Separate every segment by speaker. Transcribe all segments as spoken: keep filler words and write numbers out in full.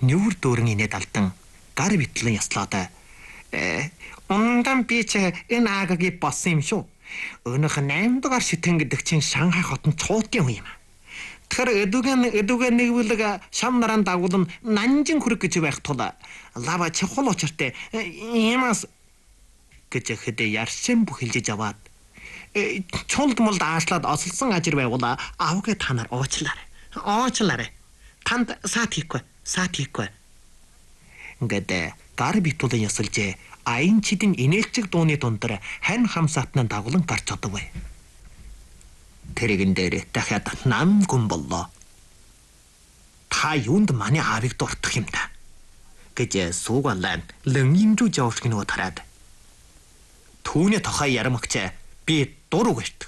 Speaker 1: нүүр дүүрэн инээд алдан гар битлэн яслаад э ундан би ч энэ агагийг болсон юм шүү. Өнөөх наймд дугаар шитэн гэдэг чинь Шанхай хотын цуутын үе юм. Тэгэхээр эдүгэн эдүгэн нэгвэлэг шам наран дагуулн нанжин хүрэг гэж байх тул лава чухал учиртай ямаас гэж хэдэ яршин бүхэлж аваад чулд мулд аашлаад ослсон ажир байгуул авгээ та нар уучлаарай. Уучлаарай. Танд саат хийхгүй. Саат хийхгүй. Ингээд гар битүүлэн ясалж аян чидэн инээлчиг дууны дундар хань хамсаатнан дагуулan гарч одов. Тэрэгэн дээр дахиад нам гүн боллоо. Та юунд манай аавыг дурдах юм да? гэж суугаалаа лэнгийн рүү явж гинөө тараад. Түүний тохой ярамгч би дуруу гэрт.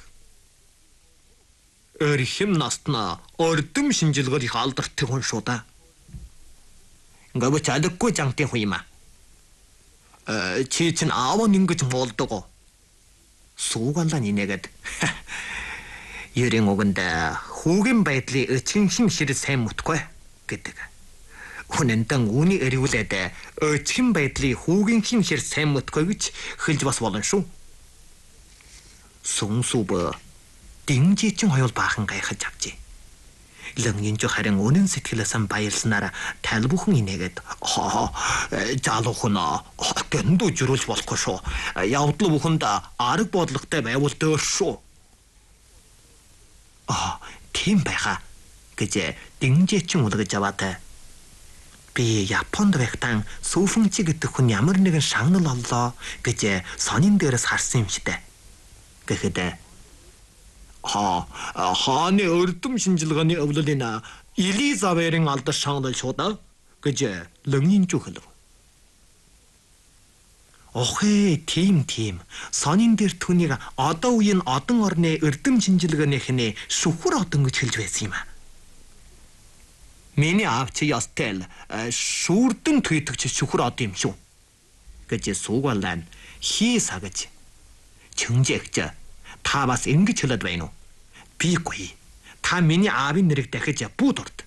Speaker 1: Өрхим настна ордым шинжилгөөрийг алдартай хүн шүү да. Ингээд чадахгүй жантын хүн юм аа. Э чи чин аав нь ингэж молдог. Суугаалаа нинэгэд. Ерэн уганд хүүгийн байдлыг өчгөн шир сайн мутгүй гэдэг. Хүнэнтэн үүний эривлээд өчгөн байдлыг хүүгийн хин шир сайн мутгүй гэж хэлж бас болно шүү. Сүнсүб динжичин хоёул баахан гайхаж авчи. Лэнгийн жоо харин үнэн сэтгэлээсэн баярлснараа талбухан инээгээд хоо жалуухна гэнду жирүүлж болохгүй шүү. Явдал бүхэнд арга бодлоготой байвал дөөр шүү. Аа, тийм байха гэж динжичин үлгэж аваад би Японд байхдаа Сүфэнчи гэдэг хүн ямар нэгэн шагнал оллоо гэж сонин дээрээс харсан юм шидэ. Гэхэд ха хааны өрдөм шинжилгээний өвлөлийн Элизаберийн алдар шагнал шууд гэж лөнгийн жүхэл. Охэ тийм тийм сонин дээр түүнийг одоо үеийн одон орны өрдөм шинжилгээнийхний шүхэр одон гэж хэлж байсан юм а. Миний аав чи ястел шүрдэн түйдэгч шүхэр од юм шүү гэж суугаалаа хийса гэж чөнжээгч та бас ингэж хэлээд байна уу? Бигүй. Та миний аавын нэрийг дахиж бүүд урд.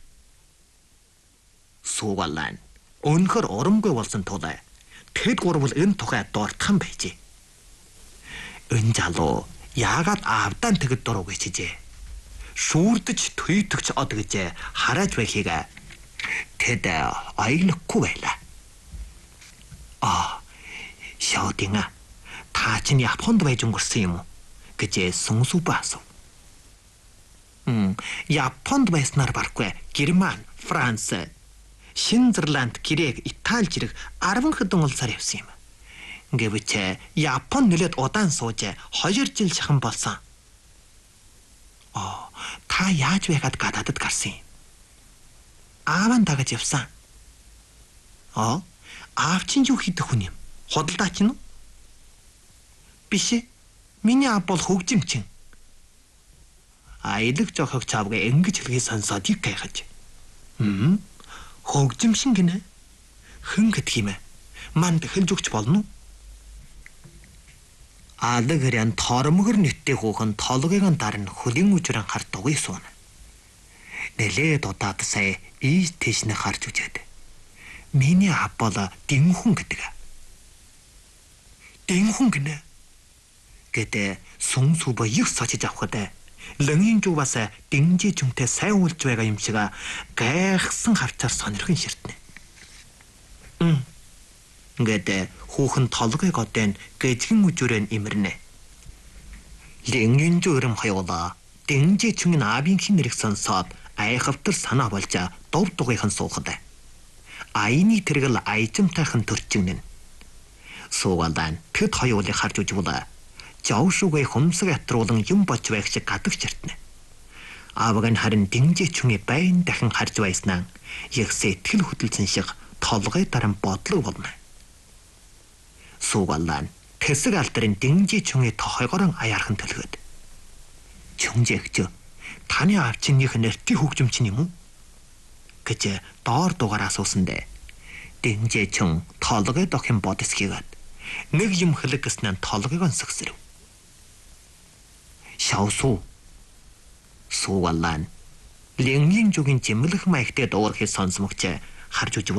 Speaker 1: Суугаалаа өнөхөр урамгүй болсон тул тэд гурвал энэ тухай дуртхан байжээ. Энэ залуу яагаад аавдаа тэгэд дуруу гэжээ. Шүүрдэж түйдэгч од гэж харааж байхыг тэд аяглахгүй байлаа. Аа, шаудинга та чинь Японд байж өнгөрсөн юм уу гэж Сүнсүб асуув. Хм, Японд байснаар барахгүй Герман, Франц, Шинзерланд, Грек, Итали зэрэг арван хэдэн улсаар явсан юм. Гэвч Япон нэлээд удаан сууж хоёр жил шахан болсон. Аа, та яаж байгаад гадаадд гарсан юм? Ааван дагаж явсан. Аа, аав чинь юу хийдэг хүн юм? Худалдаач нь? Биш ээ. Миний аав бол хөгжимчин. Аялаг жохог чавга ингэж хэлхий сонсоод их гайхаж. Хм. Хөгжимшин гинэ. Хэн гэдэг юм бэ? Манд хэлж өгч болно уу? Аалаг хэрэн тормогор нэттэй хүүхэн толгойн дарн хөлийн үжрэн харт дугуй суuna. Нэлээд удаад сая ийш тийшнэ харж үжээд. Миний аав бол дэнхэн гэдэг. Дэнхэн гинэ. Гэтэ Сүнсүб их сочиж авахд лэнгийн жууваас дэнжи жүнтэй сайн үлж байгаа юм шиг гайхсан харцаар сонирхон ширтнэ. Хм. Ингээд хүүхэн толгой годэн гэжгэн үжүрэн имэрнэ. Лэнгийн жуурам хаяула дэнжи чүнгийн аавын нэрийг сонсоод айхавтар санаа болж дов дугойхон суухад. Айны тэргэл айжимтайхан төрчигнэн. Суугаалаа тэд хоёулыг харж үжвүлээ. Жавшуугай хумсаг атруулан юм болж байх шиг гадагч иртнэ. Аавг нь харин дэнжи чүнгийн байн дахин харж байснаа их сэтгэл хөдлөсөн шиг толгой даран бодлого болно. Суугаалаа тэсэг алдрын дэнжи чүнгийн тохойгорон аяархан төлгөөд. Чүнжээгч таны аав чинь их нэртэй хөгжимчин юм уу? гэж доор дугаар асуусандэ. Дэнжи чүн толгой дохин бодис хийгээд нэг юм хэлэг гэснээр толгойг нь сөхсөрөв. Шаусуу. Суугаалаа лэнгийн жүгийн жимлэх маягтай дуурхыг сонсмогч харж үжиг